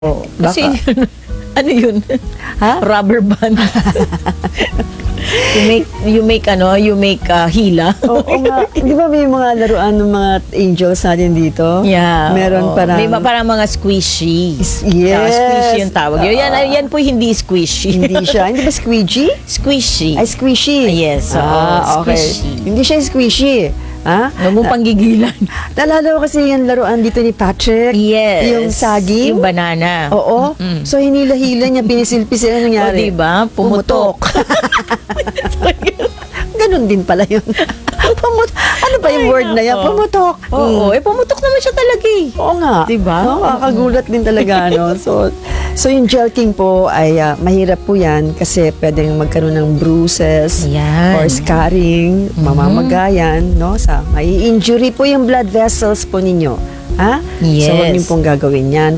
Oh, kasi Baka. ano yun? Ha? Rubber band. you make hila. Oo nga. Di ba may mga laruan ng mga angels natin dito? Yeah. Meron oo. parang... May parang mga squishy. Yes. Squishy yung tawag. Yan po hindi squishy. Hindi siya. Hindi ba squeegee? Squishy. Ay, squishy. Yes. Okay. Squishy. Hindi siya squishy. Ha? Huwag mong panggigilan. Naalala ko kasi yung laruan dito ni Patrick. Yes. Yung saging. Yung banana. Oo. Mm-mm. So, hinila-hila niya, pinisil-pisil. Ano O, nangyari? diba? Pumutok. Ganun din pala yun. Ano ba yung word na yan? Oo. Pumutok. Oo. Pumutok naman siya talaga eh. Oo nga. Diba? No, kakagulat din talaga. No? So yung jelking po ay mahirap po yan kasi pwedeng magkaroon ng bruises Yan. or scarring, mamamagayan, no? May injury po yung blood vessels po ninyo. Ha? Yes. So huwag niyo pong gagawin yan.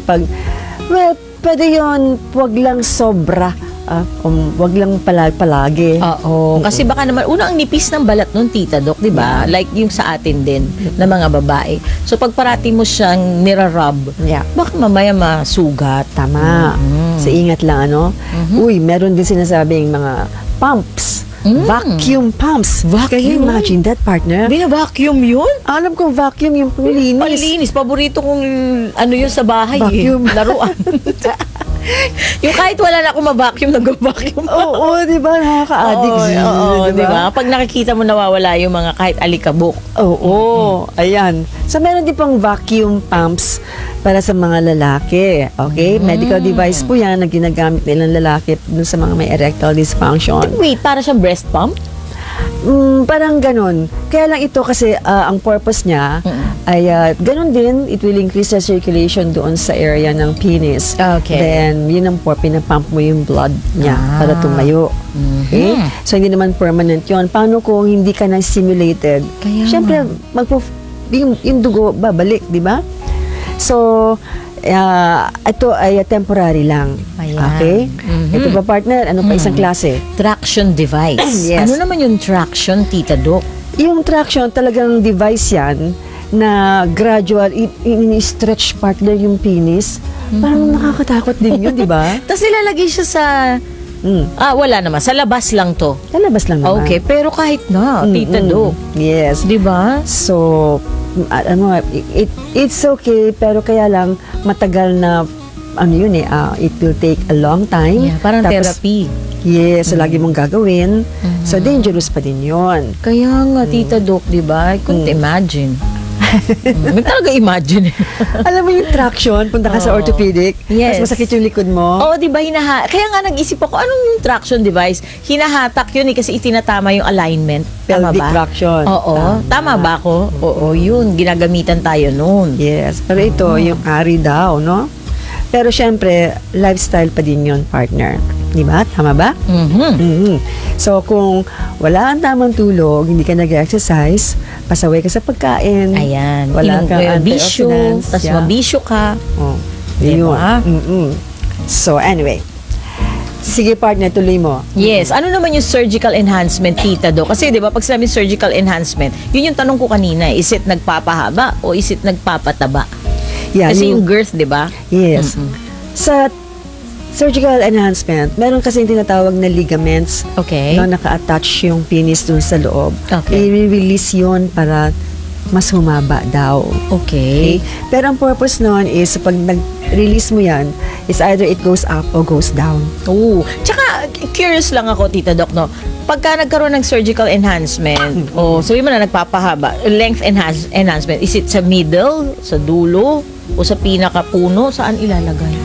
Pwede yun, wag lang sobra. Wag lang palagi. Oo. Kasi baka naman, ang nipis ng balat nun, Tita Doc, di ba? Like yung sa atin din, na mga babae. So, pag parati mo siyang nirarub, Yeah. baka mamaya masugat. Tama. So, ingat lang, ano? Uy, meron din sinasabing mga pumps. Vacuum pumps. Can you Vacuum? imagine that, partner? Bina-vacuum yun? Alam kong vacuum yung panlinis. Panlinis. Paborito kong ano yun sa bahay. Vacuum. Laruan. Yung kahit wala na akong ma-vacuum, nag-vacuum. Oo, di ba? Nakaka-addict. Oo, di ba? Pag nakikita mo nawawala yung mga kahit alikabok. Oo, ayan. So, meron din pang vacuum pumps para sa mga lalaki. Okay? Medical device po yan na ginagamit nilang lalaki dun sa mga may erectile dysfunction. Wait, para siyang breast pump? Parang ganun. Kaya lang ito kasi ang purpose niya ay ganun din, it will increase the circulation doon sa area ng penis. Okay. Then, yun ang pinapump mo yung blood niya para tumayo. Okay? So, hindi naman permanent yun. Paano kung hindi ka na-stimulated? Kaya Siyempre, yung dugo babalik, di ba? So, ito ay temporary lang. Ayan. Okay? Ito ba, partner? Ano pa isang klase? Traction device. Yes. Ano naman yung traction, Tita Doc? Yung traction, talagang device yan na gradual, in-stretch partner yung penis. Parang nakakatakot din yun, di ba? Tapos ilalagay siya sa... wala naman. Sa labas lang to. Lalabas lang naman. Okay, pero kahit na, Tita Doc. Yes. Di ba? So, it's okay, pero kaya lang matagal na, it will take a long time. Yeah, parang Tapos, therapy. Yes, so lagi mong gagawin. So, dangerous pa din yun. Kaya nga, Tita Doc, di ba? I couldn't imagine. May talaga imagine. Alam mo yung traction, punta ka sa orthopedic, Yes. tapos masakit yung likod mo. Oo, di ba, kaya nga nag-isip ako, anong yung traction device? Hinahatak yun kasi itinatama yung alignment. Tama Pelvic ba? traction. Oo. Tama ba ako? Oo, yun. Ginagamitan tayo noon. Yes, pero ito, yung ari daw, no? Pero syempre, lifestyle pa din yun, partner. Di ba? Tama ba? So, kung wala ang tamang tulog, hindi ka nag-exercise, pasaway ka sa pagkain. Ayan. Wala kang bisyo, antioxidants. tas mabisyo ka. Oh, Diba? yun. So, anyway. Sige, partner, tuloy mo. Yes. Ano naman yung surgical enhancement, Tita Doc? Kasi, di ba, pag sinabi surgical enhancement, yun yung tanong ko kanina, is it nagpapahaba o is it nagpapataba? Yeah, Kasi yung girth, di ba? Yes. Sa surgical enhancement, meron kasi yung tinatawag na ligaments. Okay. No, naka-attach yung penis dun sa loob. Okay. I-release yun para mas humaba daw. Okay. Pero ang purpose nun is pag nag-release mo yan, is either it goes up or goes down. Oo. Tsaka, curious lang ako, Tita Doc, no? Pagka nagkaroon ng surgical enhancement, o sabi mo na nagpapahaba, length enhancement, is it sa middle, sa dulo, o sa pinakapuno? Saan ilalagay?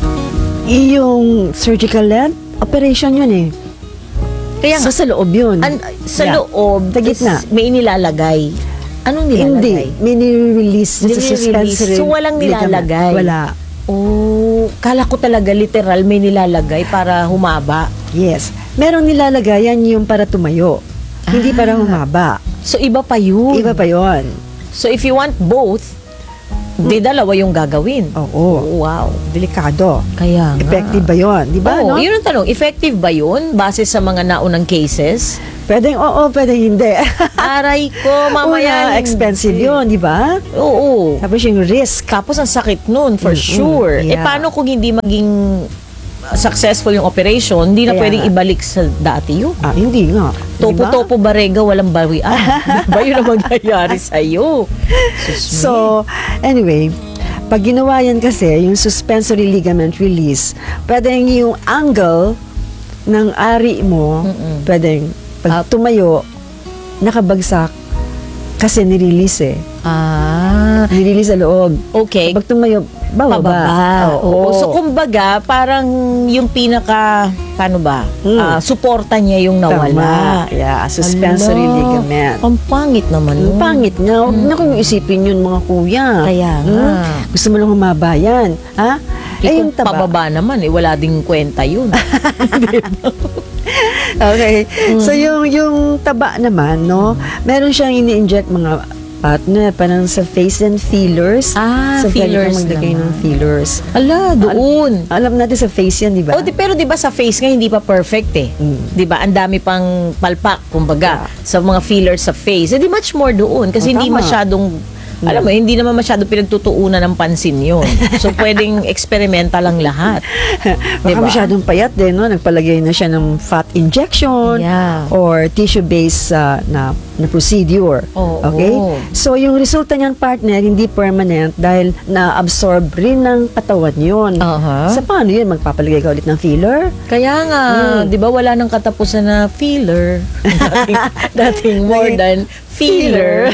Yung surgical length, operation yun eh. Kaya So, sa loob yun. sa Yeah. loob, Sa gitna. tas may inilalagay. Anong nilalagay? Hindi. May nire-release. Nire-release. So, walang nilalagay? Wala. Oh, kala ko talaga literal may nilalagay para humaba. Yes. Merong nilalagay, yan yung para tumayo. Hindi para humaba. So, iba pa yun. Iba pa yun. So, if you want both, dalawa yung gagawin. Oo. Wow. Delikado. Kaya nga. Effective ba yun? Di ba? Oo, no? yun ang tanong. Effective ba yun base sa mga naunang cases? Pwedeng oo, pwedeng hindi. Aray ko, mamaya. Una, expensive yun, di ba? Oo. Tapos yung risk. Tapos ang sakit nun, for sure. Eh, Yeah. paano kung hindi maging successful yung operation, hindi na Kaya pwedeng nga. ibalik sa dati yun. Hindi nga. Topo-topo barega, walang bawian. Di ba yun ang mangyayari sa'yo? So, anyway, pag ginawa yan kasi, yung suspensory ligament release, pwedeng yung angle ng ari mo, pwedeng pag tumayo, nakabagsak kasi nirelease eh. Nirelease sa loob. Okay. Pag tumayo, bababa. Pababa. Oo. So, kumbaga, parang yung pinaka, paano ba? Suporta niya yung nawala. Tama. Yeah, suspensory Hala, ligament. Ang pangit naman Ang nun. pangit nga. Huwag na kong isipin yun, mga kuya. Kaya nga. Gusto mo lang humaba yan. Ha? Eh, yung kung pababa naman, wala ding kwenta yun. Okay. So, yung taba naman, no? Meron siyang ini-inject mga partner, parang sa face and feelers. Ah, so, fillers pwede ka maglagay naman. ng fillers. Ala, doon. Alam natin sa face yan, di ba? Pero 'di ba sa face nga hindi pa perfect eh. 'Di ba? Ang dami pang palpak kumbaga sa mga fillers sa face. Eh di much more doon kasi hindi tama. masyadong alam mo, hindi naman masyado pinagtutuunan ng pansin yun. So, pwedeng experimental lang lahat. Baka Diba? masyadong payat din, no? Nagpalagay na siya ng fat injection Yeah. or tissue-based na procedure. Oo. Okay? So, yung resulta niyan, partner, hindi permanent dahil na-absorb rin ng katawan yun. Aha. Sa paano yun? Magpapalagay ka ulit ng filler? Kaya nga, 'di ba wala nang katapusan na filler. Nothing more than filler.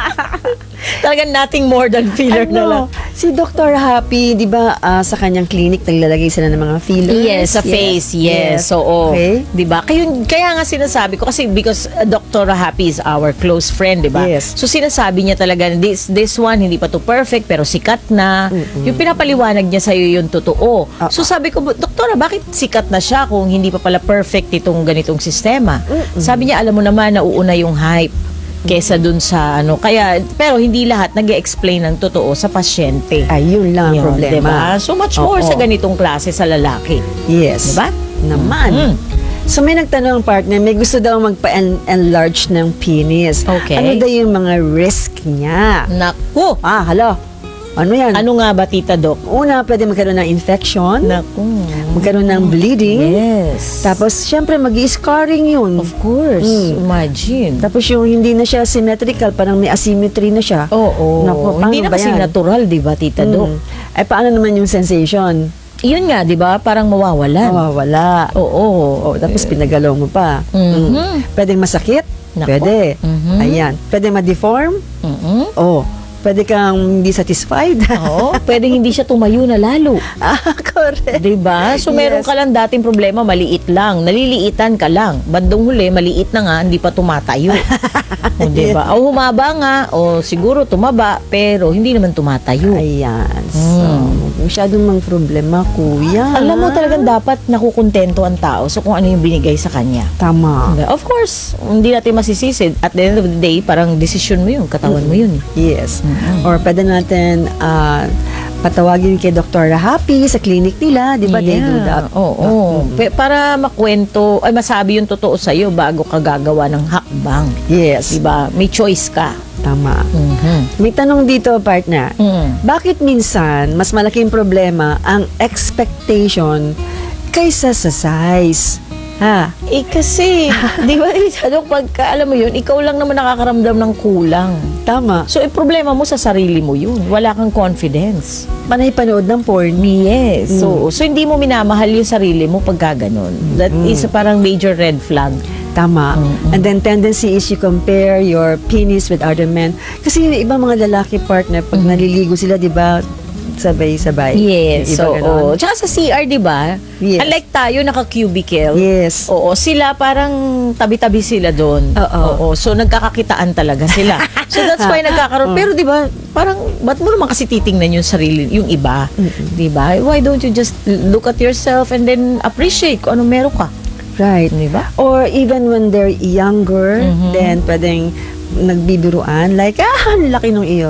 Talagang nothing more than filler na lang. Si Dr. Happy, di ba, sa kanyang clinic, naglalagay sila ng mga fillers? Yes, sa face, yes. Oo. Okay. 'Di ba? Kaya nga sinasabi ko kasi because Dr. Happy is our close friend, 'di ba? Yes. So sinasabi niya talaga this one hindi pa to perfect pero sikat na. Yung pinapaliwanag niya sa iyo yung totoo. So sabi ko, Doktora, bakit sikat na siya kung hindi pa pala perfect itong ganitong sistema? Sabi niya, alam mo naman nauuna yung hype kesa dun sa ano. Kaya, pero hindi lahat nag-explain ng totoo sa pasyente. Ayun lang ang Yun, problema. diba? So much more Oo. sa ganitong klase sa lalaki. Yes. Diba? Naman. So may nagtanong partner, may gusto daw magpa-enlarge ng penis. Okay. Ano daw yung mga risk niya? Naku! Hala. Ano yan? Ano nga ba, Tita Doc? Una, pwede magkaroon ng infection, Naku. magkaroon ng bleeding. Yes. Tapos, syempre, mag-scarring yun. Of course. Imagine. Tapos yung hindi na siya symmetrical, parang may asymmetry na siya. Oo. Naku, paano Hindi na ba kasi yan? natural, di ba, Tita Doc? Ay, paano naman yung sensation? Yun nga, di ba? Parang mawawalan. Mawawala. Oo. Tapos pinagalaw mo pa. Pwedeng masakit? Naku. Pwede. Ayan. Pwede ma-deform? Mhm. Pwede kang hindi satisfied? Oo. Pwedeng hindi siya tumayo na lalo. Correct. Di ba? So, meron Yes. ka lang dating problema, maliit lang. Naliliitan ka lang. Bandong huli, maliit na nga, hindi pa tumatayo. O, di ba? O, humaba nga. O, siguro tumaba, pero hindi naman tumatayo. Ayan. So, masyadong mang problema, kuya. Alam mo talagang dapat nakukontento ang tao so kung ano yung binigay sa kanya. Tama. Of course, hindi natin masisisi. At the end of the day, parang decision mo yun, katawan mo yun. Yes. Or pwede natin patawagin kay Dr. Happy sa clinic nila, di ba? They do that. Oo. Para makwento, ay masabi yung totoo sa'yo bago ka gagawa ng hakbang. Yes. Diba? May choice ka. Tama. May tanong dito, partner. Bakit minsan mas malaking problema ang expectation kaysa sa size? Ha? Kasi, di ba, pagka, alam mo yun, ikaw lang naman nakakaramdam ng kulang. Tama. So, problema mo sa sarili mo yun. Wala kang confidence. Panay panood ng porn. Yes. So hindi mo minamahal yung sarili mo pagka ganun. That is parang major red flag. Tama. And then tendency is you compare your penis with other men. Kasi yung ibang mga lalaki partner, pag naliligo sila, di ba, sabay-sabay. Yes. Yung iba ganon. Oo. Tsaka sa CR, di ba? Yes. Unlike tayo, naka-cubicle. Yes. Oo. Sila parang tabi-tabi sila doon. Oo. So, nagkakakitaan talaga sila. So, that's why nagkakaroon. Pero, di ba, parang, ba't mo naman kasi titingnan yung sarili, yung iba? Di ba? Why don't you just look at yourself and then appreciate kung anong meron ka? Right. Di ba? Or even when they're younger, then pwedeng nagbibiruan, like, ang laki nung iyo pa.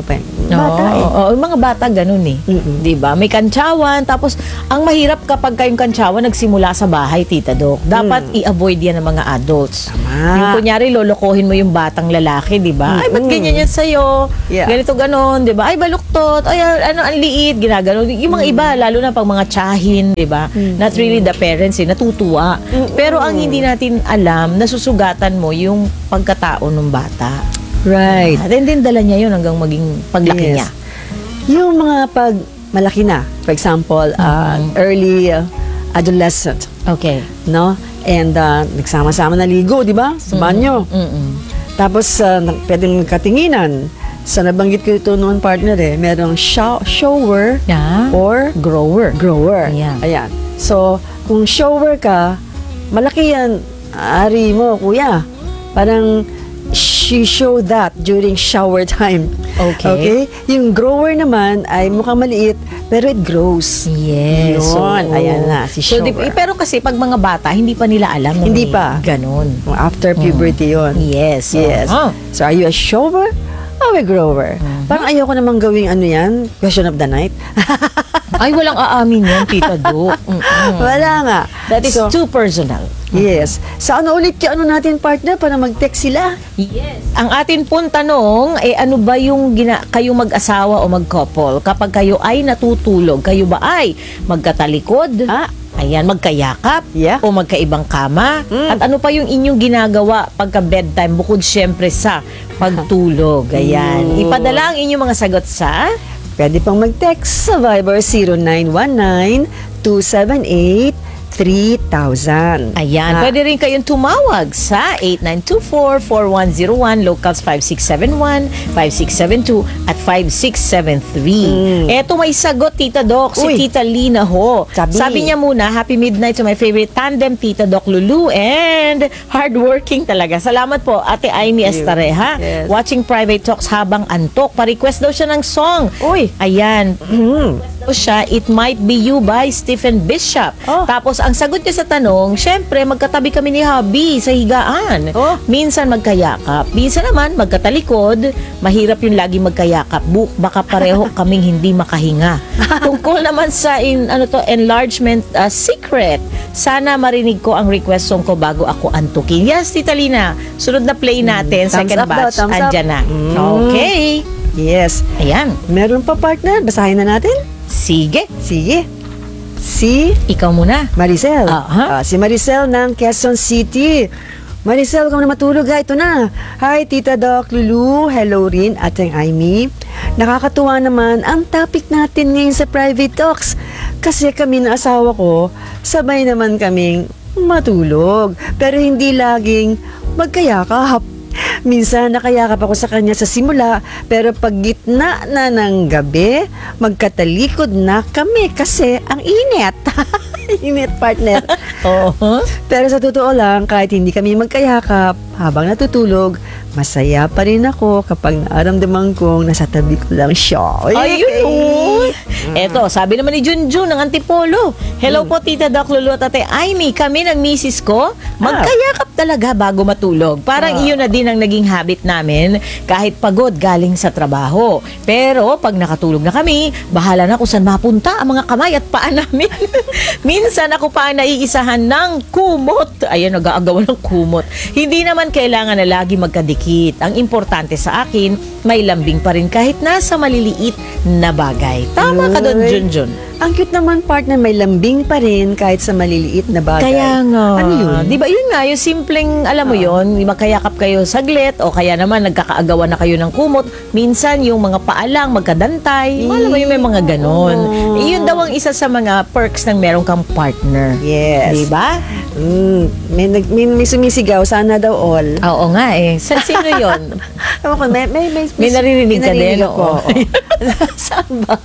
Bata Oo, yung mga bata ganun eh. Mm-mm. 'Di ba? May kantsawan, tapos ang mahirap kapag kayong kantsawan nagsimula sa bahay, Tita Doc. Dapat i-avoid 'yan ng mga adults. Tama. Yung kunyari lolokohin mo yung batang lalaki, 'di ba? Ay, ba't ganyan yan sa'yo? Yeah. Ganito ganon, 'di ba? Ay, baluktot. Ay, ano, ang liit, ginagano. Yung mga iba, lalo na pag mga tsahin, 'di ba? Not really the parents, natutuwa. Pero ang hindi natin alam, nasusugatan mo yung pagkatao ng bata. Right. At then dala niya yun hanggang maging paglaki Yes. niya. Yung mga pag malaki na, for example, early adolescent, Okay. no? And nagsama-sama na ligo, di ba? Sa banyo. Tapos pwedeng katinginan. Sa nabanggit ko ito noon, partner merong shower Yeah. or Grower. grower. Ayan. Ayan. So, kung shower ka, malaki yan. Ari mo, kuya. Parang she show that during shower time. Okay. Yung grower naman ay mukhang maliit, pero it grows. Yes. Yun. Ayan na, si So, shower. pero kasi pag mga bata, hindi pa nila alam na Hindi may pa. Ganon. After puberty yun. Yes. Yes. Uh-huh. So, are you a shower or a grower? Parang ayoko namang gawing ano yan, question of the night. Ay, walang aamin yun, Tita Doc. Wala nga. That is So, too personal. yes. Sa ano ulit yung ano natin, partner, para mag-text sila? Yes. Ang atin pong tanong, ano ba yung kayo mag-asawa o mag-couple? Kapag kayo ay natutulog, kayo ba ay magkatalikod? Ayan, magkayakap? Yeah. O magkaibang kama? At ano pa yung inyong ginagawa pagka bedtime bukod syempre sa pagtulog? Ayan. Ipadala ang inyong mga sagot sa... Pwede pang mag-text sa Viber 0919-278-3000. Ayan, pwede rin kayong tumawag sa 8924-4101, locals 5671, 5672, at 5673. Eto may sagot, Tita Doc, si Uy. Tita Lina ho. Sabi. Sabi niya muna, happy midnight to my favorite tandem, Tita Doc Lulu, and hardworking talaga. Salamat po, Ate Aimee Estareha. Yes. Watching private talks habang antok. Pa-request daw siya ng song. Uy. Ayan. Daw siya, It Might Be You by Stephen Bishop. Oh. Tapos, ang sagot niya sa tanong, syempre, magkatabi kami ni Hubby sa higaan. Oh. Minsan magkayakap. Minsan naman, magkatalikod. Mahirap yung lagi magkayakap. Baka pareho kaming hindi makahinga. Tungkol naman sa enlargement secret. Sana marinig ko ang request song ko bago ako antukin. Yes, Tita Lina. Sunod na play natin. Thumbs Second up daw, batch. thumbs up. Andyan na. Okay. Yes. Ayan. Meron pa, partner? Basahin na natin? Sige. Sige. Si Ikaw muna. Maricel. Aha. Si Maricel ng Quezon City. Maricel, kung na matulog ito na. Hi, Tita Doc Lulu. Hello rin, Ateng Aimee. Nakakatuwa naman ang topic natin ngayon sa private talks. Kasi kami na asawa ko, sabay naman kaming matulog. Pero hindi laging magkayakap. Minsan nakayakap ako sa kanya sa simula, pero pag gitna na ng gabi, magkatalikod na kami kasi ang init. Init, partner. Oo. Pero sa totoo lang, kahit hindi kami magkayakap, habang natutulog, masaya pa rin ako kapag naaramdaman kong nasa tabi ko lang siya. Ayun. Eto, sabi naman ni Junjun ng Antipolo. Hello po, Tita Doc Lulu at Ate Aimee. Kami ng misis ko, magkayakap talaga bago matulog. Parang iyon na din ang naging habit namin kahit pagod galing sa trabaho. Pero pag nakatulog na kami, bahala na kung saan mapunta ang mga kamay at paa namin. Minsan ako pa ang naiisahan ng kumot. Ayan, nag-aagawan ng kumot. Hindi naman kailangan na lagi magkadikit. Ang importante sa akin, may lambing pa rin kahit nasa maliliit na bagay. Tama ka doon, Junjun. Ang cute naman, partner, may lambing pa rin kahit sa maliliit na bagay. Kaya nga. Ano yun? Di ba yun nga, yung simpleng, alam mo yun, magkayakap kayo saglit o kaya naman nagkakaagawan na kayo ng kumot. Minsan yung mga paalang magkadantay. Alam mo yun, may mga ganon. Yun daw ang isa sa mga perks ng meron kang partner. Yes. Di ba? May sumisigaw, sana daw all. Oo nga eh. Sino yun? Ewan ko, may naririnig ka din. Ko. Oo. Saan ba?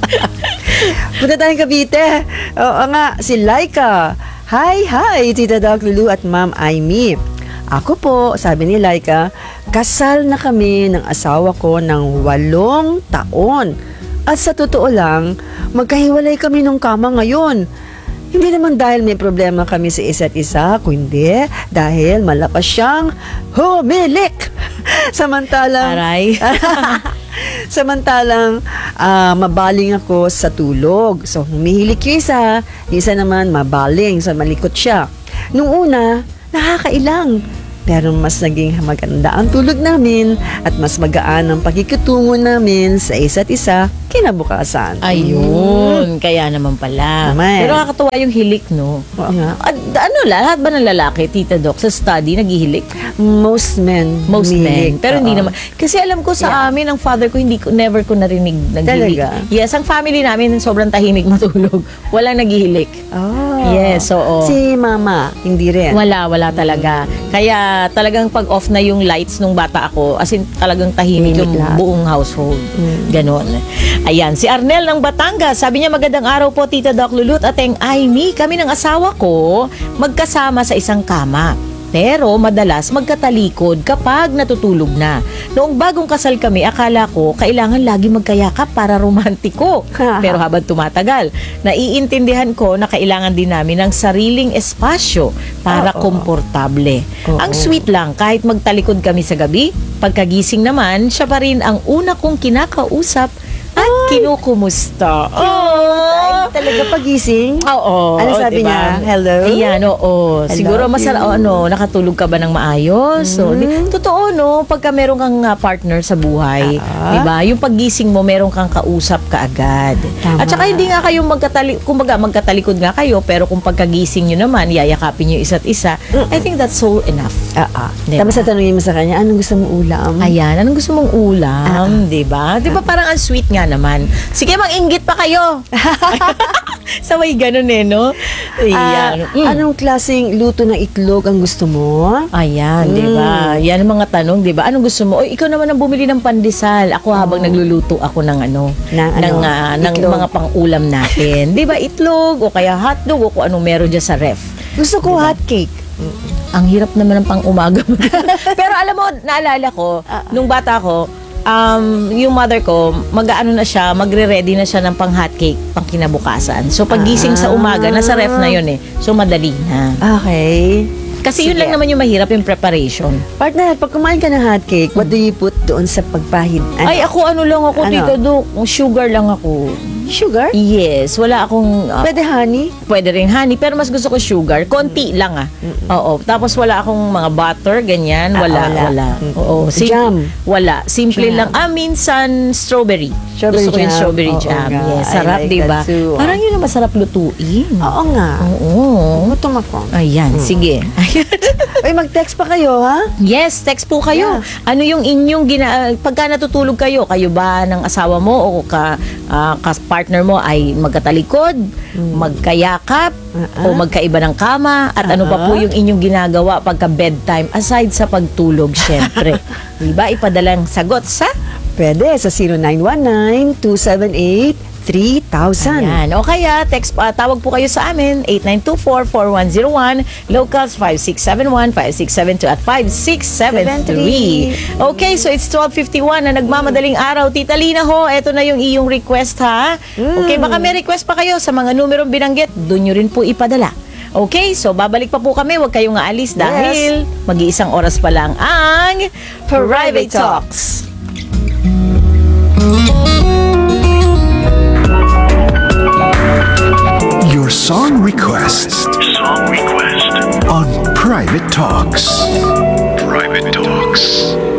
Punta tayong Cavite. Oo nga, si Laika. Hi, Tita Doc Lulu at Ma'am Aimee. Ako po, sabi ni Laika, kasal na kami ng asawa ko ng 8 taon. At sa totoo lang, magkahiwalay kami ng kama ngayon. Hindi naman dahil may problema kami sa isa't isa, kundi dahil malakas siyang humilik. Samantalang... Aray. Samantalang mabaling ako sa tulog. So, humihilik yung isa naman mabaling. So, malikot siya. Nung una, nakakailang. Pero mas naging maganda ang tulog namin at mas magaan ang pakikitungo namin sa isa't isa kinabukasan. Ayun, kaya naman pala. Naman. Pero nakakatuwa yung hilik, no? Oo nga. Lahat ba ng lalaki, Tita Doc, sa study, naghihilik? Most men. Most men. humihilig. Pero hindi Oo. naman. Kasi alam ko sa amin, ang father ko, never ko narinig naghihilik. Talaga? Yes, ang family namin, sobrang tahimik matulog. Walang naghihilik. Oh. Yes, oo. Si mama, hindi rin. Wala talaga. Kaya talagang pag off na yung lights nung bata ako, as in talagang tahimik Tahimik yung lahat. buong household. Ganon. Ayan, si Arnel ng Batangas, sabi niya magandang araw po Tita Doc Lulut at Teng Aimee. Kami ng asawa ko magkasama sa isang kama. Pero madalas magkatalikod kapag natutulog na. Noong bagong kasal kami, akala ko kailangan lagi magkayakap para romantiko. Pero habang tumatagal, naiintindihan ko na kailangan din namin ng sariling espasyo para komportable. Ang sweet lang, kahit magtalikod kami sa gabi, pagkagising naman, siya pa rin ang una kong kinakausap at kinukumusta. Ay, talaga pagising. Oo. Ano sabi niya? Hello? Ayan, oo. Siguro masarap, nakatulog ka ba ng maayos? So, totoo, no? Pagka meron kang partner sa buhay, di ba? Yung paggising mo, meron kang kausap kaagad. Tama. At saka hindi nga kayo magkatalikod nga kayo, pero kung pagkagising nyo naman, yayakapin nyo isa't isa, I think that's so enough. Diba? Tapos tatanungin mo sa kanya, anong gusto mong ulam? Ayan, anong gusto mong ulam, di ba? Di ba parang ang sweet nga naman. Sige, mag-inggit pa kayo. Sabay ganun no? Ayan. Anong klaseng luto ng itlog ang gusto mo? Ayan, di ba? Yan ang mga tanong, di ba? Anong gusto mo? O, ikaw naman ang bumili ng pandesal. Ako habang nagluluto ako ng ng Itlog. mga pang-ulam natin. Di ba? Itlog, o kaya hotdog, o kung anong meron dyan sa ref. Gusto ko hot cake. Ang hirap naman ng pang-umaga. Pero alam mo, naalala ko, nung bata ko, yung mother ko, mag-ano na siya, magre-ready na siya ng pang hotcake, pang kinabukasan. So, paggising sa umaga, nasa ref na yun So, madali na. Okay. Kasi yun lang naman yung mahirap, yung preparation. Partner, pag kumain ka ng hot cake, what do you put doon sa pagpahid? Ay, ako lang ako, Tito Doc. Sugar lang ako. Sugar? Yes, wala akong... Pwede honey? Pwede rin honey, pero mas gusto ko sugar. Konti lang Oo. Tapos wala akong mga butter, ganyan. Wala. Oo. Jam? Wala. Simple Jam. lang. Minsan strawberry. Strawberry gusto ko yung jam. strawberry Oo jam. nga. Yes, I sarap, like diba? that too. Parang yun ang masarap lutuin. Oo nga. Oo. Gutom ako. Ayan, sige. Uy, mag-text pa kayo, ha? Yes, text po kayo. Ano yung inyong pagka natutulog kayo ba ng asawa mo o partner mo ay magkatalikod, magkayakap, o magkaiba ng kama, at ano pa po yung inyong ginagawa pagka bedtime aside sa pagtulog, syempre. Diba? Ipadalang sagot sa Pwede sa 0919-278-3000. Ayan. O kaya, tawag po kayo sa amin, 8924-4101, locals 5671, 5672 at 5673. Okay, so it's 12:51 na nagmamadaling araw. Tita Lina ho, eto na yung iyong request, ha? Okay, baka may request pa kayo sa mga numerong binanggit, doon nyo rin po ipadala. Okay, so babalik pa po kami, huwag kayong aalis dahil mag-iisang oras pa lang ang Private Talks. Your song request on Private Talks. Private Talks.